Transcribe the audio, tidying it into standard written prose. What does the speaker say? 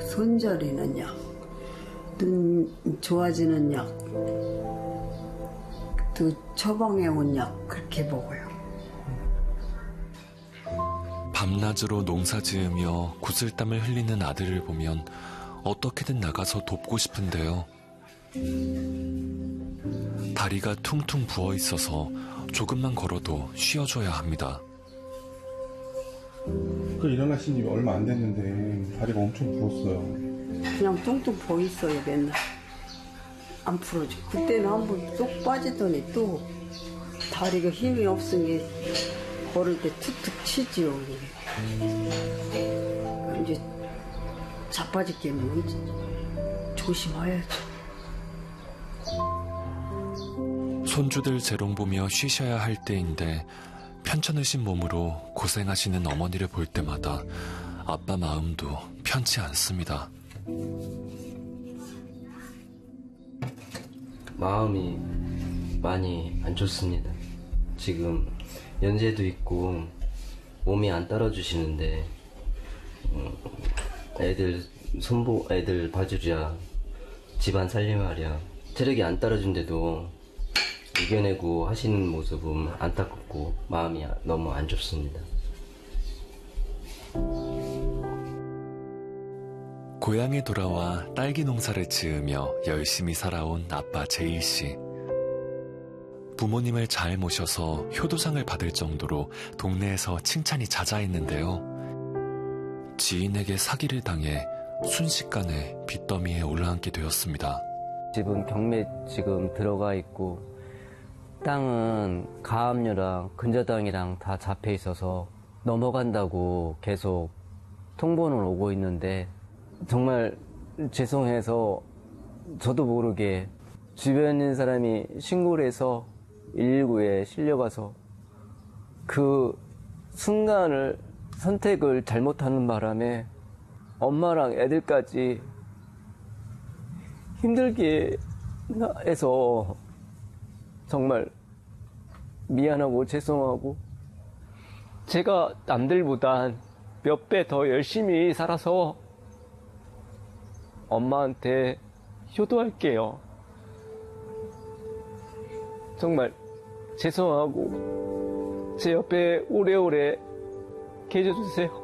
손저리는 약, 눈 좋아지는 약, 또 처방해온 약 그렇게 먹어요. 밤낮으로 농사 지으며 구슬땀을 흘리는 아들을 보면 어떻게든 나가서 돕고 싶은데요. 다리가 퉁퉁 부어 있어서 조금만 걸어도 쉬어줘야 합니다. 일어나신 지 얼마 안 됐는데 다리가 엄청 부었어요. 그냥 퉁퉁 부어 있어요, 맨날. 안 풀어져. 그때는 한번 쏙 빠지더니 또 다리가 힘이 없으니 걸을 때 툭툭 치지요. 이제 자빠지게 하면 조심해야죠. 손주들 재롱 보며 쉬셔야 할 때인데 편찮으신 몸으로 고생하시는 어머니를 볼 때마다 아빠 마음도 편치 않습니다. 마음이 많이 안 좋습니다. 지금 연세도 있고 몸이 안 따라주시는데 애들 봐주랴 집안 살림하랴 체력이 안 따라준데도 이겨내고 하시는 모습은 안타깝고 마음이 너무 안 좋습니다. 고향에 돌아와 딸기 농사를 지으며 열심히 살아온 아빠 제일 씨. 부모님을 잘 모셔서 효도상을 받을 정도로 동네에서 칭찬이 자자했는데요. 지인에게 사기를 당해 순식간에 빚더미에 올라앉게 되었습니다. 집은 경매 지금 들어가 있고 땅은 가압류랑 근저당이랑 다 잡혀 있어서 넘어간다고 계속 통보는 오고 있는데 정말 죄송해서 저도 모르게 주변에 있는 사람이 신고를 해서 119에 실려가서 그 순간을 선택을 잘못하는 바람에 엄마랑 애들까지 힘들게 해서 정말 미안하고 죄송하고 제가 남들보단 몇 배 더 열심히 살아서 엄마한테 효도할게요. 정말 죄송하고 제 옆에 오래오래 계셔주세요.